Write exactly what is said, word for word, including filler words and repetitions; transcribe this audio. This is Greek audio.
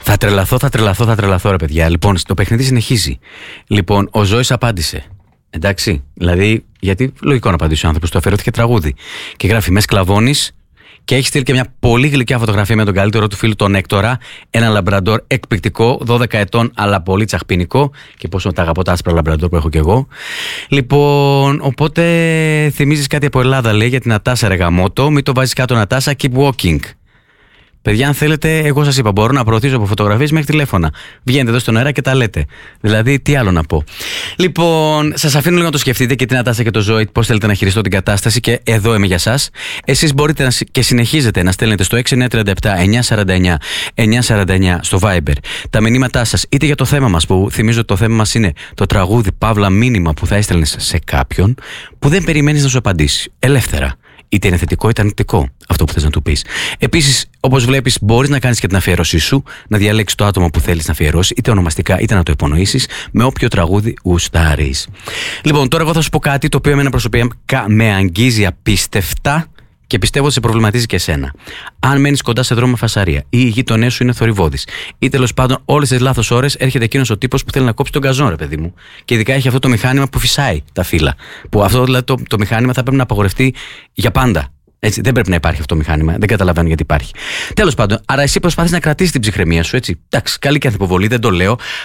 Θα τρελαθώ, θα τρελαθώ, θα τρελαθώ, ρε παιδιά. Λοιπόν, το παιχνίδι συνεχίζει. Λοιπόν, ο Ζώης απάντησε. Εντάξει, δηλαδή, γιατί λογικό να απαντήσει ο άνθρωπος, του αφιερώθηκε τραγούδι. Και γράφει: με σκλαβώνεις. Και έχει στείλει και μια πολύ γλυκιά φωτογραφία με τον καλύτερο του φίλο, τον Έκτορα. Ένα λαμπραντόρ εκπληκτικό, δώδεκα ετών, αλλά πολύ τσαχπινικό. Και πόσο τα αγαπώ τα άσπρα λαμπραντόρ που έχω κι εγώ. Λοιπόν, οπότε θυμίζεις κάτι από Ελλάδα, λέει, για την Νατάσα, ρε γαμότο. Μην το βάζεις κάτω, Νατάσα, keep walking. Παιδιά, αν θέλετε, εγώ σας είπα, μπορώ να προωθήσω από φωτογραφίες μέχρι τηλέφωνα. Βγαίνετε εδώ στον αέρα και τα λέτε. Δηλαδή, τι άλλο να πω. Λοιπόν, σας αφήνω λίγο να το σκεφτείτε και την Νατάσα και το Ζώη, πώς θέλετε να χειριστώ την κατάσταση, και εδώ είμαι για σας. Εσείς μπορείτε να, και συνεχίζετε να στέλνετε στο έξι εννιά τρία επτά εννιά τέσσερα εννιά εννιά τέσσερα εννιά στο Viber τα μηνύματά σας, είτε για το θέμα μας, που θυμίζω ότι το θέμα μας είναι το τραγούδι παύλα μήνυμα που θα έστελνες σε κάποιον που δεν περιμένεις να σου απαντήσει. Ελεύθερα. Είτε είναι θετικό είτε αρνητικό αυτό που θες να του πεις. Επίσης, όπως βλέπεις, μπορείς να κάνεις και την αφιέρωσή σου, να διαλέξεις το άτομο που θέλεις να αφιερώσει, είτε ονομαστικά είτε να το υπονοήσεις, με όποιο τραγούδι γουστάρεις. Λοιπόν, τώρα εγώ θα σου πω κάτι το οποίο εμένα προσωπικά με αγγίζει απίστευτα και πιστεύω ότι σε προβληματίζει και εσένα. Αν μένεις κοντά σε δρόμο με φασαρία, ή οι γείτονές σου είναι θορυβώδεις, ή τέλος πάντων όλες τις λάθος ώρες έρχεται εκείνος ο τύπος που θέλει να κόψει τον καζόν, ρε παιδί μου. Και ειδικά έχει αυτό το μηχάνημα που φυσάει τα φύλλα. Που αυτό δηλαδή το, το μηχάνημα θα πρέπει να απαγορευτεί για πάντα. Έτσι, δεν πρέπει να υπάρχει αυτό το μηχάνημα. Δεν καταλαβαίνω γιατί υπάρχει. Τέλος πάντων, άρα εσύ προσπαθείς να κρατήσεις την ψυχραιμία σου, έτσι. Εντάξει, καλή και ανθυποβολή, δεν το λέω.